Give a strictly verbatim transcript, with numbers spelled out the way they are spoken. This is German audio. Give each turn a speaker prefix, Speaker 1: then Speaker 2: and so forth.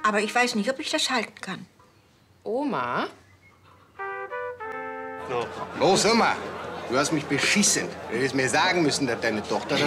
Speaker 1: Aber ich weiß nicht, ob ich das halten kann.
Speaker 2: Oma?
Speaker 3: No. Los, Oma, du hast mich beschissen. Du hättest mir sagen müssen, dass deine Tochter